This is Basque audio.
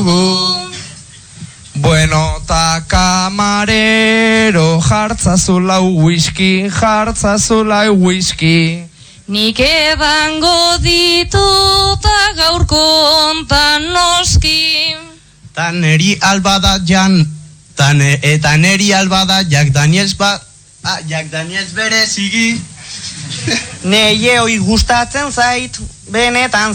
Bueno, ta kamarero jartzazulau whisky. Nik edango dituta gaurko ontan noski. Ta neri albada eta neri albada Jack Daniels bere zigi. Neie hoi gustatzen zait, benetan